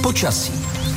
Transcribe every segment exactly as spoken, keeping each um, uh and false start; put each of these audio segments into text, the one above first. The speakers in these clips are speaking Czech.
Počasí.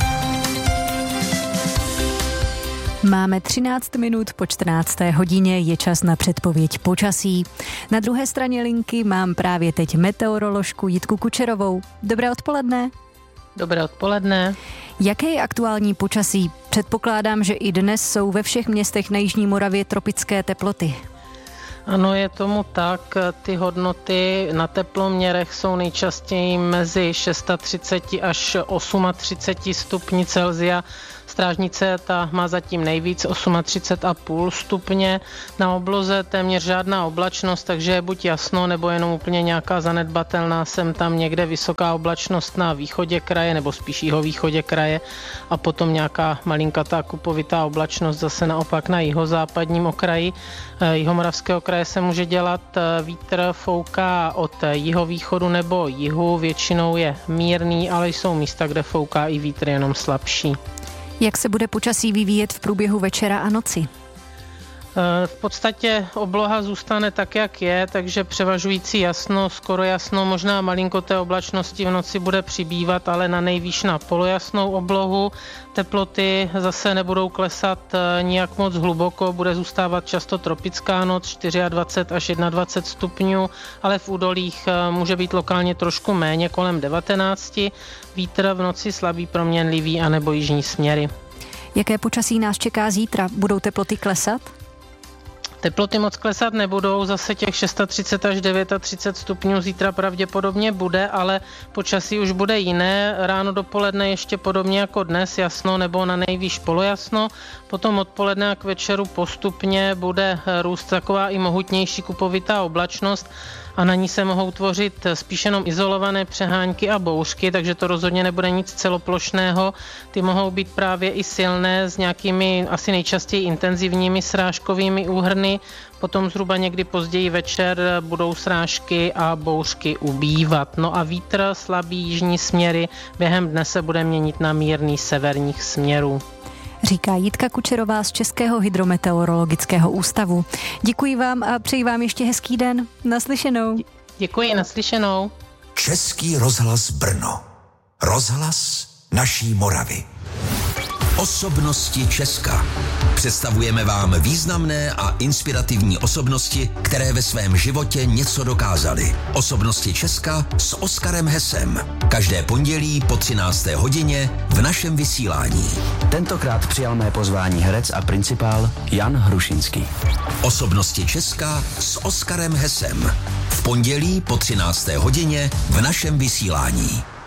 Máme třináct minut po čtrnácté hodině, je čas na předpověď počasí. Na druhé straně linky mám právě teď meteoroložku Jitku Kučerovou. Dobré odpoledne. Dobré odpoledne. Jaké je aktuální počasí? Předpokládám, že i dnes jsou ve všech městech na jižní Moravě tropické teploty. Ano, je tomu tak. Ty hodnoty na teploměrech jsou nejčastěji mezi třicet šest až třicet osm stupni Celsia. Strážnice ta má zatím nejvíc třicet osm celá pět stupně. Na obloze téměř žádná oblačnost, takže je buď jasno, nebo jenom úplně nějaká zanedbatelná, sem tam někde vysoká oblačnost na východě kraje, nebo spíš jihovýchodě kraje, a potom nějaká malinkatá kupovitá oblačnost zase naopak na jihozápadním okraji jihomoravského kraje se může dělat. Vítr fouká od jihovýchodu nebo jihu, většinou je mírný, ale jsou místa, kde fouká i vítr jenom slabší. Jak se bude počasí vyvíjet v průběhu večera a noci? V podstatě obloha zůstane tak, jak je, takže převažující jasno, skoro jasno, možná malinko té oblačnosti v noci bude přibývat, ale na nejvýš na polojasnou oblohu. Teploty zase nebudou klesat nijak moc hluboko, bude zůstávat často tropická noc, dvacet čtyři až dvacet jedna stupňů, ale v údolích může být lokálně trošku méně, kolem devatenáct. Vítr v noci slabý, proměnlivý anebo jižní směry. Jaké počasí nás čeká zítra? Budou teploty klesat? Teploty moc klesat nebudou, zase těch třicet šest až třicet devět stupňů zítra pravděpodobně bude, ale počasí už bude jiné. Ráno dopoledne ještě podobně jako dnes jasno nebo na nejvýš polojasno, potom odpoledne a k večeru postupně bude růst taková i mohutnější kupovitá oblačnost a na ní se mohou tvořit spíš jenom izolované přehánky a bouřky, takže to rozhodně nebude nic celoplošného. Ty mohou být právě i silné s nějakými asi nejčastěji intenzivními srážkovými úhrny, potom zhruba někdy později večer budou srážky a bouřky ubývat. No a vítr slabý jižní směry během dne se bude měnit na mírný severních směrů. Říká Jitka Kučerová z Českého hydrometeorologického ústavu. Děkuji vám a přeji vám ještě hezký den. Naslyšenou. Děkuji, naslyšenou. Český rozhlas Brno. Rozhlas naší Moravy. Osobnosti Česka. Představujeme vám významné a inspirativní osobnosti, které ve svém životě něco dokázaly. Osobnosti Česka s Oskarem Hesem. Každé pondělí po třinácté hodině v našem vysílání. Tentokrát přijal mé pozvání herec a principál Jan Hrušinský. Osobnosti Česka s Oskarem Hesem. V pondělí po třinácté hodině v našem vysílání.